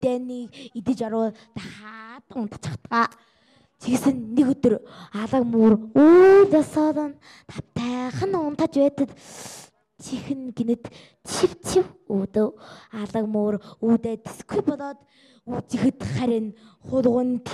дэнийг идэж орвол дахиад унтчихтаа. Тэгсэн нэг өдөр алга муур өөдөөсөө тавтайхан унтаж байтад чихэн гинэд чив өөдөө алга муур үүдээ тэсгүй болоод үзэхэд харин хулгун